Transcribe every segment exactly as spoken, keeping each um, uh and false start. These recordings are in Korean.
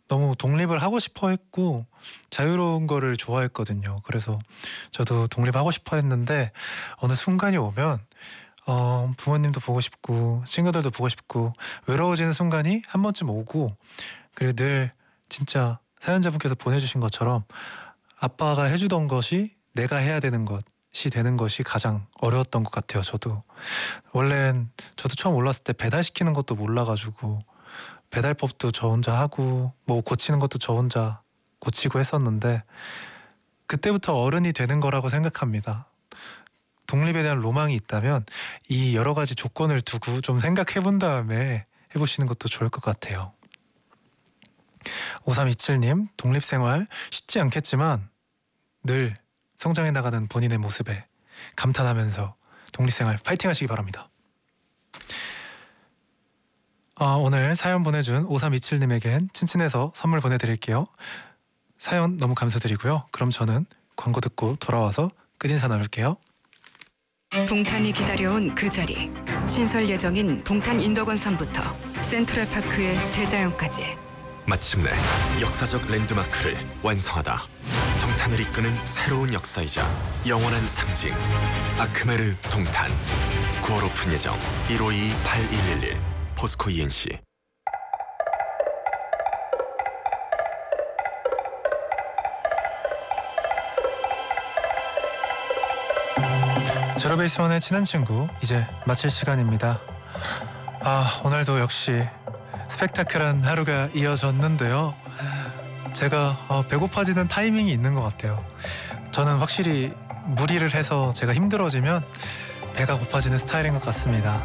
너무 독립을 하고 싶어 했고 자유로운 거를 좋아했거든요. 그래서 저도 독립하고 싶어 했는데 어느 순간이 오면 어, 부모님도 보고 싶고 친구들도 보고 싶고 외로워지는 순간이 한 번쯤 오고, 그리고 늘 진짜 사연자분께서 보내주신 것처럼 아빠가 해주던 것이 내가 해야 되는 것이 되는 것이 가장 어려웠던 것 같아요. 저도 원래는 저도 처음 올랐을 때 배달시키는 것도 몰라가지고 배달법도 저 혼자 하고 뭐 고치는 것도 저 혼자 고치고 했었는데, 그때부터 어른이 되는 거라고 생각합니다. 독립에 대한 로망이 있다면 이 여러 가지 조건을 두고 좀 생각해 본 다음에 해보시는 것도 좋을 것 같아요. 오삼이칠님, 독립생활 쉽지 않겠지만 늘 성장해 나가는 본인의 모습에 감탄하면서 독립생활 파이팅 하시기 바랍니다. 아, 오늘 사연 보내준 오삼이칠님에겐 친친해서 선물 보내드릴게요. 사연 너무 감사드리고요. 그럼 저는 광고 듣고 돌아와서 끝인사 나눌게요. 동탄이 기다려온 그 자리, 신설 예정인 동탄 인덕원산부터 센트럴파크의 대자연까지 마침내 역사적 랜드마크를 완성하다. 동탄을 이끄는 새로운 역사이자 영원한 상징, 아크메르 동탄. 구월 오픈 예정. 일오이이 팔일일일 포스코 이엔씨. 제로베이스원의 친한 친구, 이제 마칠 시간입니다. 아, 오늘도 역시 스펙타클한 하루가 이어졌는데요. 제가 어, 배고파지는 타이밍이 있는 것 같아요. 저는 확실히 무리를 해서 제가 힘들어지면 배가 고파지는 스타일인 것 같습니다.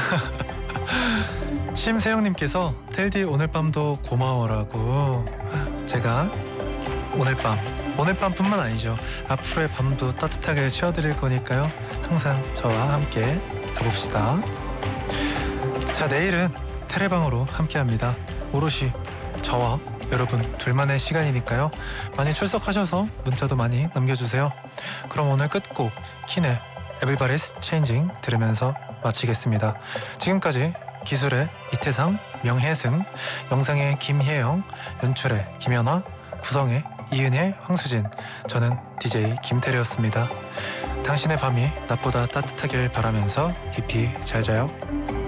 심세영님께서 텔디 오늘 밤도 고마워라고. 제가 오늘 밤, 오늘 밤뿐만 아니죠, 앞으로의 밤도 따뜻하게 채워드릴 거니까요. 항상 저와 함께 가봅시다. 자, 내일은 테레방으로 함께합니다. 오롯이 저와 여러분 둘만의 시간이니까요. 많이 출석하셔서 문자도 많이 남겨주세요. 그럼 오늘 끝곡 킨의 Everybody's Changing 들으면서 마치겠습니다. 지금까지 기술의 이태상, 명혜승, 영상의 김혜영, 연출의 김연아, 구성의 이은혜, 황수진, 저는 디제이 김태리였습니다. 당신의 밤이 낮보다 따뜻하길 바라면서 깊이 잘 자요.